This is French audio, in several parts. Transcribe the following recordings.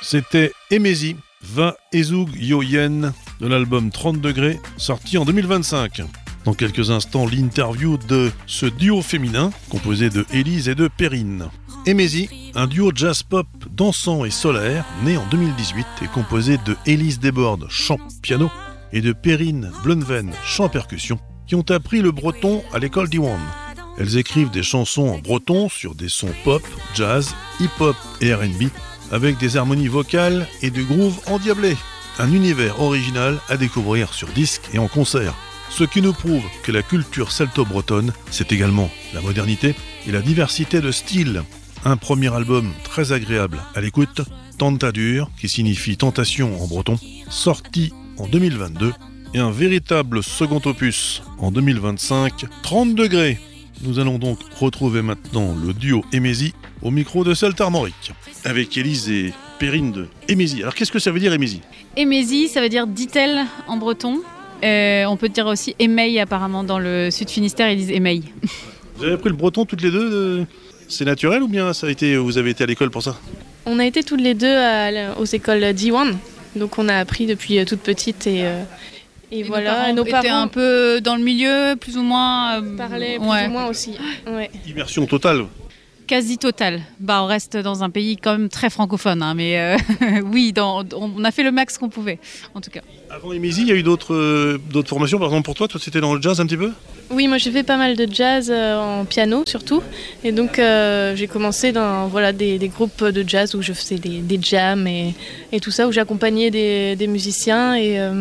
C'était Emezi, Va Ezug Yo Yen de l'album 30 degrés, sorti en 2025. Dans quelques instants, l'interview de ce duo féminin, composé de Élise et de Perrine. Emezi, un duo jazz-pop dansant et solaire, né en 2018 et composé de Élise Desbordes, chant piano, et de Perrine Blunven, chant percussion, qui ont appris le breton à l'école d'Iwan. Elles écrivent des chansons en breton sur des sons pop, jazz, hip-hop et R&B, avec des harmonies vocales et du groove endiablé. Un univers original à découvrir sur disque et en concert. Ce qui nous prouve que la culture celto-bretonne, c'est également la modernité et la diversité de styles. Un premier album très agréable à l'écoute, Tentadur, qui signifie tentation en breton, sorti en 2022, et un véritable second opus en 2025, 30 degrés. Nous allons donc retrouver maintenant le duo Emezi au micro de Celtes Armorique, avec Élise et Perrine de Emezi. Alors qu'est-ce que ça veut dire Emezi ? Emezi, ça veut dire dit-elle en breton. On peut dire aussi émeille apparemment, dans le sud Finistère ils disent émeille. Vous avez appris le breton toutes les deux C'est naturel ou bien vous avez été à l'école pour ça ? On a été toutes les deux aux écoles d'Iwan, donc on a appris depuis toute petite et voilà. Nos parents étaient un peu dans le milieu, plus ou moins. Parlaient plus ou moins aussi. Ouais. Immersion totale. Quasi totale. On reste dans un pays quand même très francophone, mais oui, on a fait le max qu'on pouvait, en tout cas. Avant Emezi, il y a eu d'autres formations, par exemple pour toi c'était dans le jazz un petit peu ? Oui, moi j'ai fait pas mal de jazz en piano surtout, et donc j'ai commencé dans des groupes de jazz où je faisais des jams et tout ça, où j'accompagnais des musiciens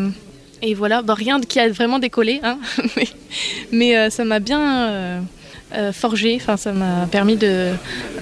et voilà, rien qui a vraiment décollé, hein, mais ça m'a bien forgé, ça m'a permis de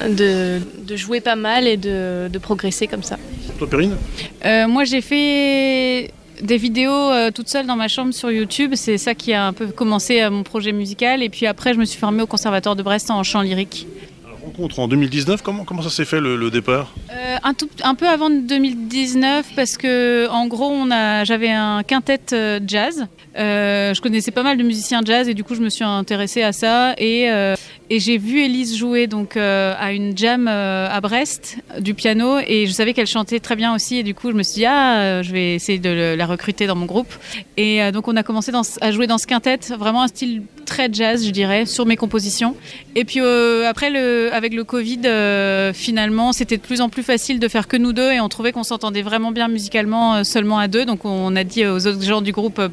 jouer pas mal et de progresser comme ça. Toi Perrine ? Moi j'ai fait des vidéos toute seule dans ma chambre sur YouTube, c'est ça qui a un peu commencé mon projet musical, et puis après je me suis formée au Conservatoire de Brest en chant lyrique. Rencontre en 2019, comment ça s'est fait le départ ? Un peu avant 2019, parce que en gros j'avais un quintet jazz. Je connaissais pas mal de musiciens jazz et du coup je me suis intéressée à ça et j'ai vu Élise jouer donc à une jam à Brest du piano, et je savais qu'elle chantait très bien aussi, et du coup je me suis dit je vais essayer de la recruter dans mon groupe, et donc on a commencé à jouer dans ce quintet, vraiment un style très jazz je dirais, sur mes compositions, et puis après avec le Covid finalement c'était de plus en plus facile de faire que nous deux, et on trouvait qu'on s'entendait vraiment bien musicalement seulement à deux, donc on a dit aux autres gens du groupe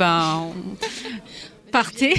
partez.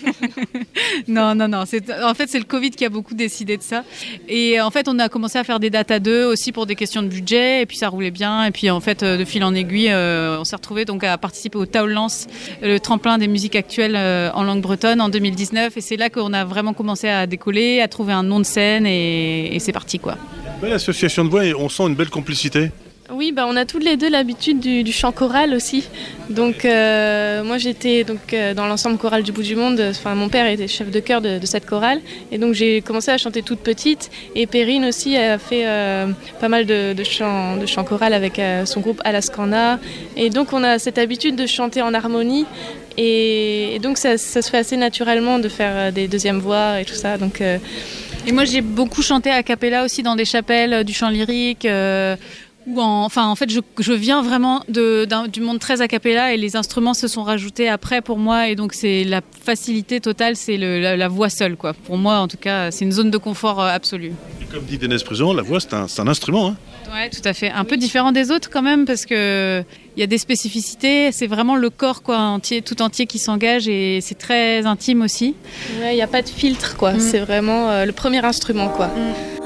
Non. En fait, c'est le Covid qui a beaucoup décidé de ça. Et en fait, on a commencé à faire des dates à deux aussi pour des questions de budget. Et puis, ça roulait bien. Et puis, en fait, de fil en aiguille, on s'est retrouvés donc à participer au Taul Lance, le tremplin des musiques actuelles en langue bretonne en 2019. Et c'est là qu'on a vraiment commencé à décoller, à trouver un nom de scène. Et c'est parti, quoi. Belle association de voix, et on sent une belle complicité. Oui, on a toutes les deux l'habitude du chant choral aussi. Donc moi j'étais dans l'ensemble choral du bout du monde. Mon père était chef de chœur de cette chorale, et donc j'ai commencé à chanter toute petite. Et Perrine aussi a fait pas mal de chants choral avec son groupe Alaskana. Et donc on a cette habitude de chanter en harmonie. Et donc ça se fait assez naturellement de faire des deuxièmes voix et tout ça. Donc, Et moi j'ai beaucoup chanté a cappella aussi dans des chapelles du chant lyrique. En fait, je viens vraiment du monde très a cappella, et les instruments se sont rajoutés après pour moi, et donc c'est la facilité totale, c'est la voix seule, quoi. Pour moi, en tout cas, c'est une zone de confort absolue. Et comme dit Dénès Prison, la voix c'est un instrument, hein. Ouais, tout à fait. Un peu différent des autres quand même, parce que il y a des spécificités. C'est vraiment le corps, quoi, tout entier qui s'engage, et c'est très intime aussi. Ouais, il n'y a pas de filtre, quoi. C'est vraiment le premier instrument, quoi.